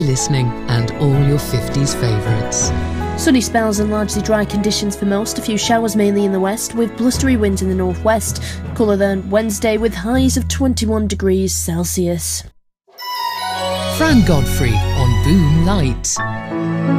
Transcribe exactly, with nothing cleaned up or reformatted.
Listening and all your fifties favourites. Sunny spells and largely dry conditions for most. A few showers mainly in the west, with blustery winds in the northwest. Cooler than Wednesday, with highs of twenty-one degrees Celsius. Fran Godfrey on Boom Light.